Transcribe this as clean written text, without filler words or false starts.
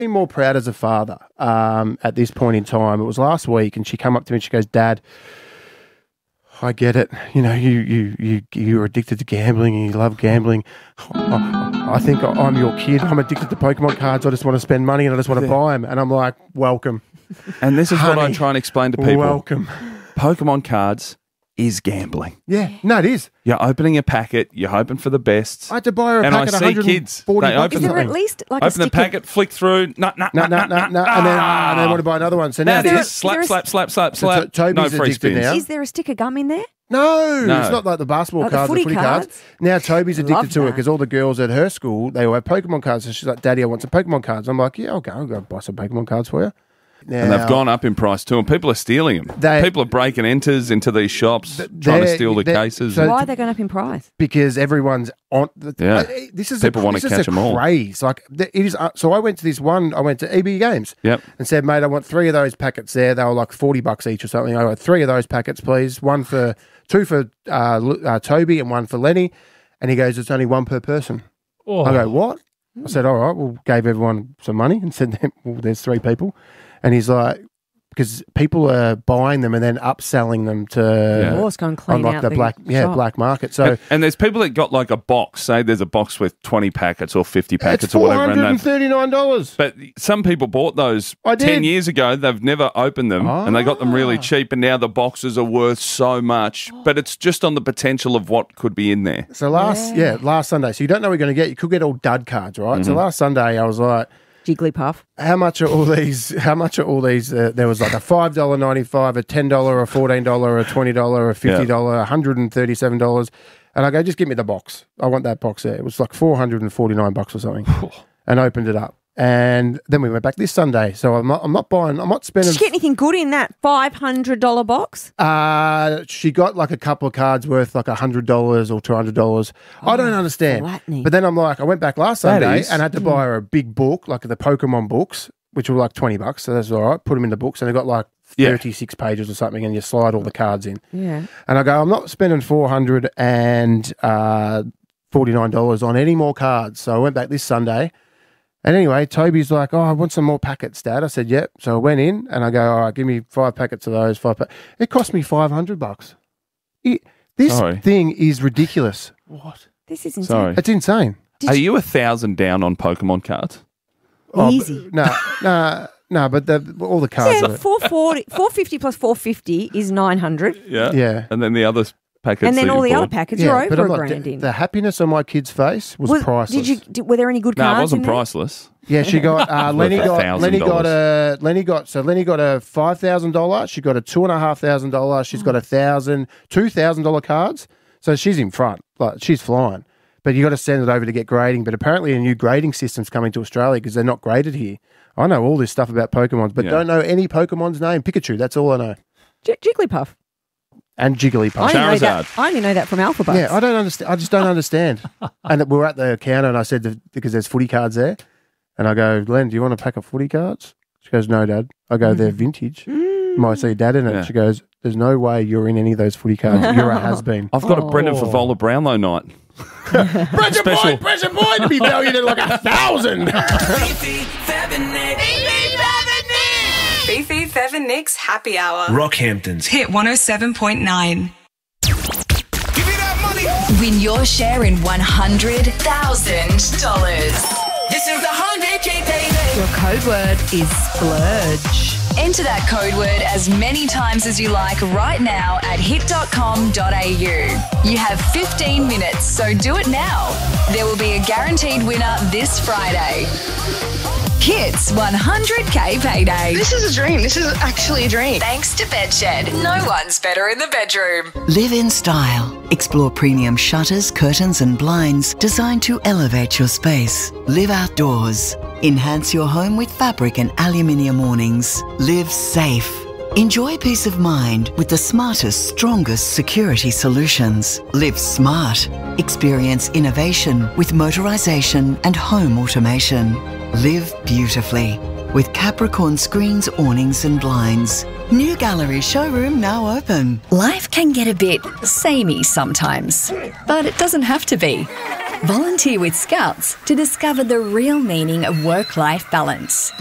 be more proud as a father at this point in time. It was last week, and she came up to me and she goes, "Dad, I get it. You know, you're addicted to gambling and you love gambling. I think I'm your kid. I'm addicted to Pokemon cards. I just want to spend money and I just want to buy them." And I'm like, welcome. And this is Honey, what I try and explain to people. Welcome. Pokemon cards is gambling. Yeah, no, it is. You're opening a packet. You're hoping for the best. I had to buy her a And packet I of see 140 kids, they bucks. open Is there at least like a Open the sticker? packet, flick through. No. No, and then want to buy another one. So now That this, is slap. So Toby's No free addicted spins. now. Is there a sticker gum in there? No, No. it's not like the basketball Like the cards, footy the footy cards? cards. Now Toby's Love addicted to it that. because all the girls at her school, they all have Pokemon cards. So she's like, "Daddy, I want some Pokemon cards." I'm like, "Yeah, I'll go buy some Pokemon cards for you." Now, And they've gone up in price too, and people are stealing them. People are breaking enters into these shops, trying to steal the cases. so- Why are they going up in price? because everyone's on. Yeah. This is People want to catch them all. craze. Like it is. So I went to this one. I went to EB Games. Yep. And said, "Mate, I want 3 of those packets there. They were like $40 each or something. I got 3 of those packets, please. Two for Toby and 1 for Lenny." And he goes, "It's only 1 per person." Oh. I go, "What?" I said, "All right." Well, gave everyone some money and said, "Well, there's 3 people." And he's like, because people are buying them and then upselling them to Or it's going clean on like out the black shop. black market. So and there's people that got like a box. Say there's a box with 20 packets or 50 packets it's or whatever. And they've- $439. but some people bought those I 10 did. years ago. They've never opened them and they got them really cheap. And now the boxes are worth so much. But it's just on the potential of what could be in there. So last Sunday. So you don't know what you're going to get. You could get all dud cards, right? Mm-hmm. So last Sunday I was like, Jigglypuff. how much are all these? There was like a $5.95, a $10, a $14, a $20, a $50, $137. And I go, just give me the box. I want that box there. It was like $449 or something. And opened it up. And then we went back this Sunday. So I'm not spending. Did you get anything good in that $500 box? She got like a couple of cards worth like $100 or $200. I don't understand. flattening. But then I'm like, I went back last That Sunday is. and had to buy her a big book, like the Pokemon books, which were like $20. So that's all right. Put them in the books, and they got like 36 pages or something, and you slide all the cards in. Yeah. And I go, I'm not spending $449 on any more cards. So I went back this Sunday. And anyway, Toby's like, "Oh, I want some more packets, Dad." I said, "Yep." So I went in and I go, "All right, give me 5 packets of those. It cost me $500. This Sorry. thing is ridiculous. What? This is insane. Sorry. It's insane. Are you 1,000 down on Pokemon cards? Easy. No, but all the cards. Yeah, are, 450 plus 450 is 900. Yeah. Yeah. And then the other packets. And then that all you the other bought. packets, you're but over I'm a like, grand in. the happiness on my kid's face was priceless. Were there any good No, cards it wasn't in there? priceless. Yeah, she got Lenny got $1,000. Lenny got a $5,000. She got a $2,500. She's got $2,000 cards. So she's in front, like she's flying. But you got to send it over to get grading. But apparently a new grading system's coming to Australia because they're not graded here. I know all this stuff about Pokemon, but don't know any Pokemon's name. Pikachu, that's all I know. Jigglypuff. And Jigglypuff. Charizard. I only know that from Alphabet. Yeah, I don't understand. I just don't understand. And we were at the counter, and I said because there's footy cards there, and I go, "Glenn, do you want a pack of footy cards?" She goes, "No, Dad." I go, "They're vintage. Might see Dad in it." Yeah. She goes, "There's no way you're in any of those footy cards. You're a has-been." I've got a Brendan Favola Brownlow night. Pressure boy to be valued at like 1,000. Fifi, Fev and Nick's Happy Hour. Rockhampton's Hit 107.9. Win your share in $100,000. This is the 100K baby. Your code word is splurge. Enter that code word as many times as you like right now at hit.com.au. You have 15 minutes, so do it now. There will be a guaranteed winner this Friday. Hits 100K payday. This is a dream. This is actually a dream. Thanks to Bedshed. No one's better in the bedroom. Live in style. Explore premium shutters, curtains and blinds designed to elevate your space. Live outdoors. Enhance your home with fabric and aluminium awnings. Live safe. Enjoy peace of mind with the smartest, strongest security solutions. Live smart. Experience innovation with motorization and home automation. Live beautifully with Capricorn screens, awnings and blinds. New gallery showroom now open. Life can get a bit samey sometimes, but it doesn't have to be. Volunteer with Scouts to discover the real meaning of work-life balance.